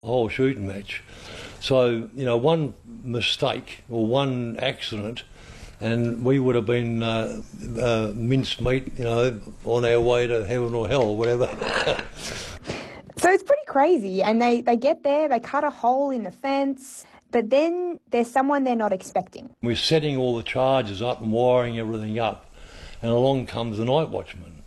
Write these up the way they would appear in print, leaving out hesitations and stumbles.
whole shooting match. So, one mistake or one accident and we would have been minced meat, on our way to heaven or hell, whatever. So it's pretty crazy. And they get there, they cut a hole in the fence, but then there's someone they're not expecting. We're setting all the charges up and wiring everything up, and along comes the night watchman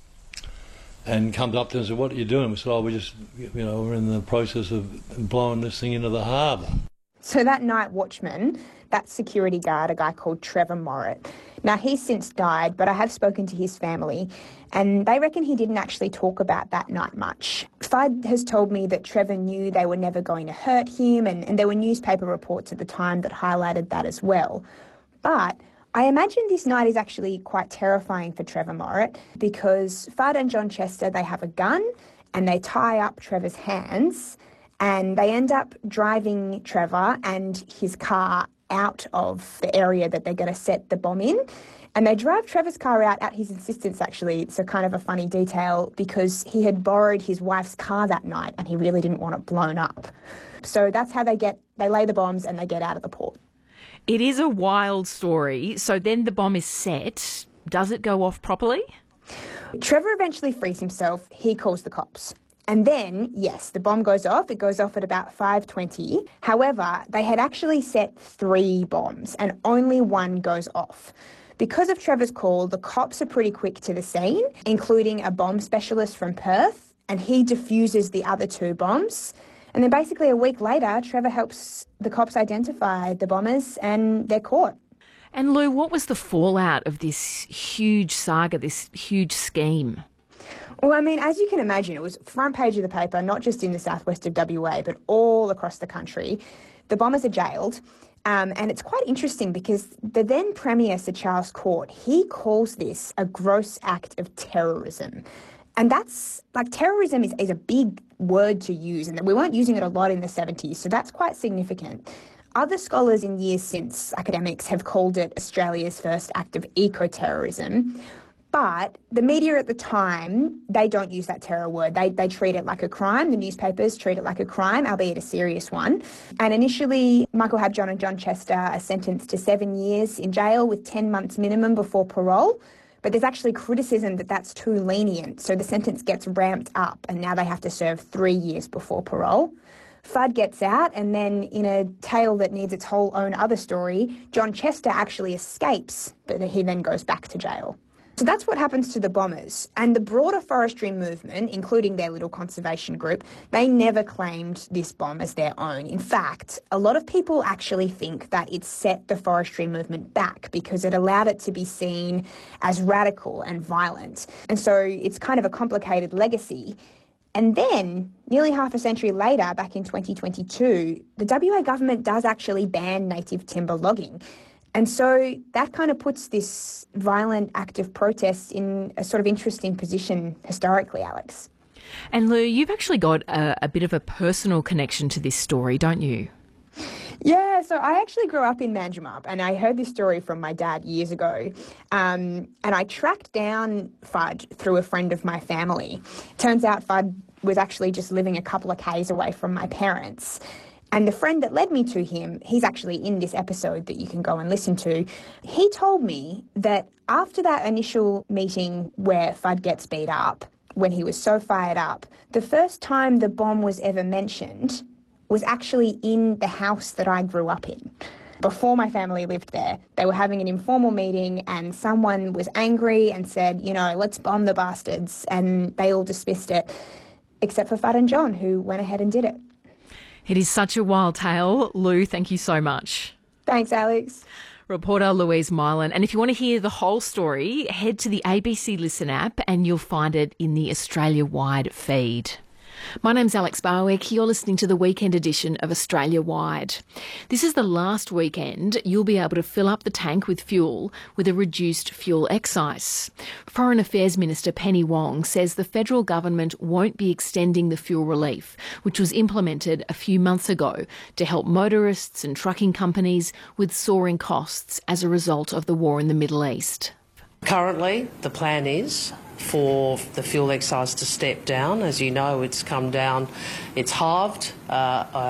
and comes up to us and said, "What are you doing?" We said, we're just, we're in the process of blowing this thing into the harbour. So that night watchman, that security guard, a guy called Trevor Morritt. Now, he's since died, but I have spoken to his family, and they reckon he didn't actually talk about that night much. Fudd has told me that Trevor knew they were never going to hurt him, and there were newspaper reports at the time that highlighted that as well. But I imagine this night is actually quite terrifying for Trevor Morritt, because Fudd and John Chester, they have a gun, and they tie up Trevor's hands, and they end up driving Trevor and his car out of the area that they're going to set the bomb in. And they drive Trevor's car out at his insistence, actually. It's a kind of a funny detail because he had borrowed his wife's car that night and he really didn't want it blown up. So that's how they lay the bombs and they get out of the port. It is a wild story. So then the bomb is set. Does it go off properly? Trevor eventually frees himself. He calls the cops. And then, yes, the bomb goes off. It goes off at about 5:20. However, they had actually set 3 bombs and only one goes off. Because of Trevor's call, the cops are pretty quick to the scene, including a bomb specialist from Perth, and he defuses the other 2 bombs. And then basically a week later, Trevor helps the cops identify the bombers and they're caught. And Lou, what was the fallout of this huge saga, this huge scheme? Well, I mean, as you can imagine, it was front page of the paper, not just in the southwest of WA, but all across the country. The bombers are jailed. And it's quite interesting because the then Premier, Sir Charles Court, he calls this a gross act of terrorism. And that's, terrorism is a big word to use, and we weren't using it a lot in the 70s, so that's quite significant. Other scholars in years since, academics, have called it Australia's first act of eco-terrorism. But the media at the time, they don't use that terror word. They treat it like a crime. The newspapers treat it like a crime, albeit a serious one. And initially, Michael Habjohn and John Chester are sentenced to 7 years in jail with 10 months minimum before parole. But there's actually criticism that that's too lenient. So the sentence gets ramped up and now they have to serve 3 years before parole. Fudd gets out, and then in a tale that needs its whole own other story, John Chester actually escapes, but he then goes back to jail. So that's what happens to the bombers. And the broader forestry movement, including their little conservation group, they never claimed this bomb as their own. In fact, a lot of people actually think that it set the forestry movement back because it allowed it to be seen as radical and violent. And so it's kind of a complicated legacy. And then, nearly half a century later, back in 2022, the WA government does actually ban native timber logging. And so that kind of puts this violent act of protest in a sort of interesting position historically, Alex. And Lou, you've actually got a bit of a personal connection to this story, don't you? Yeah, so I actually grew up in Manjimup and I heard this story from my dad years ago. And I tracked down Fudd through a friend of my family. Turns out Fudd was actually just living a couple of k's away from my parents. And the friend that led me to him, he's actually in this episode that you can go and listen to. He told me that after that initial meeting where Fudd gets beat up, when he was so fired up, the first time the bomb was ever mentioned was actually in the house that I grew up in. Before my family lived there, they were having an informal meeting and someone was angry and said, let's bomb the bastards. And they all dismissed it, except for Fudd and John, who went ahead and did it. It is such a wild tale. Lou, thank you so much. Thanks, Alex. Reporter Louise Mylan. And if you want to hear the whole story, head to the ABC Listen app and you'll find it in the Australia-wide feed. My name's Alex Barwick. You're listening to the weekend edition of Australia Wide. This is the last weekend you'll be able to fill up the tank with fuel with a reduced fuel excise. Foreign Affairs Minister Penny Wong says the federal government won't be extending the fuel relief, which was implemented a few months ago to help motorists and trucking companies with soaring costs as a result of the war in the Middle East. Currently, the plan is for the fuel excise to step down. As you know, it's come down, it's halved